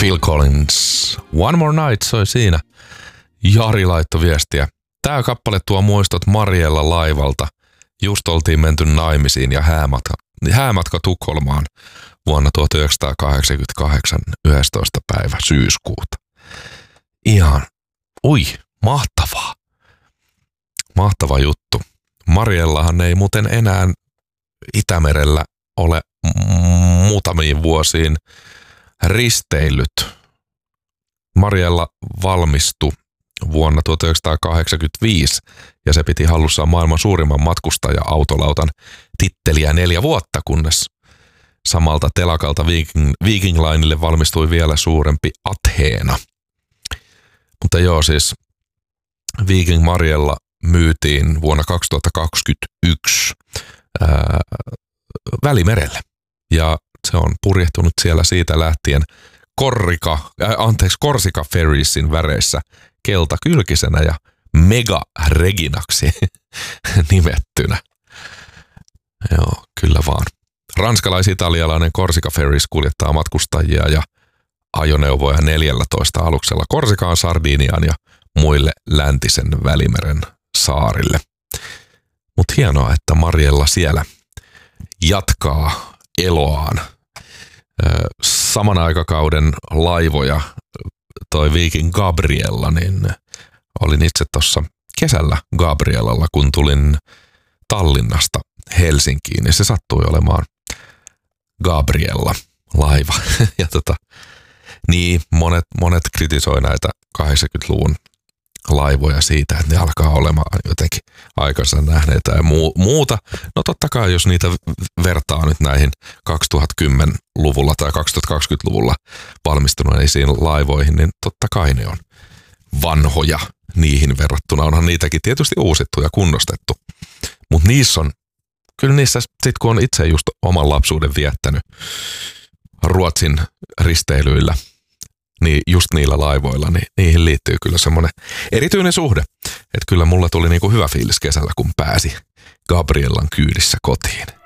Phil Collins, One More Night soi siinä. Jari laittoi viestiä. Tää kappale tuo muistot Mariella laivalta. Just oltiin menty naimisiin ja häämatka Tukholmaan vuonna 1988, 11. päivä syyskuuta. Ihan, mahtavaa. Mahtava juttu. Mariellahan ei muuten enää Itämerellä ole muutamiin vuosiin risteillyt. Mariella valmistui vuonna 1985 ja se piti hallussaan maailman suurimman matkustaja-autolautan titteliä 4 vuotta, kunnes samalta telakalta Viking Linelle valmistui vielä suurempi Athena. Mutta joo, Viking Mariella myytiin vuonna 2021 Välimerelle ja se on purjehtunut siellä siitä lähtien Korsika Ferriesin väreissä keltakylkisenä ja Mega Reginaksi nimettynä. Joo, kyllä vaan. Ranskalais-italialainen Korsika Ferries kuljettaa matkustajia ja ajoneuvoja 14 aluksella Korsikaan, Sardiniaan ja muille läntisen Välimeren saarille. Mutta hienoa, että Mariella siellä jatkaa eloaan. Saman aikakauden laivoja toi Viking Gabriella, niin olin itse tuossa kesällä Gabrielalla, kun tulin Tallinnasta Helsinkiin, niin se sattui olemaan Gabriella laiva. Ja niin monet kritisoi näitä 80-luvun laivoja siitä, että ne alkaa olemaan jotenkin aikansa nähneitä ja muuta. No totta kai, jos niitä vertaa nyt näihin 2010-luvulla tai 2020-luvulla valmistuneisiin laivoihin, niin totta kai ne on vanhoja niihin verrattuna. Onhan niitäkin tietysti uusittu ja kunnostettu. Mutta kyllä niissä sit kun on itse just oman lapsuuden viettänyt Ruotsin risteilyillä, niin just niillä laivoilla, niin niihin liittyy kyllä semmoinen erityinen suhde. Että kyllä mulla tuli niinku hyvä fiilis kesällä, kun pääsi Gabriellan kyydissä kotiin.